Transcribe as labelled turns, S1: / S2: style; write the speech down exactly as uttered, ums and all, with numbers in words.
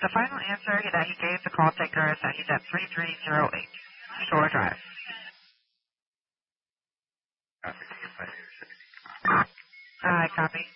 S1: The final answer that he gave the call taker is that he's at three three zero eight Shore Drive. All right, copy.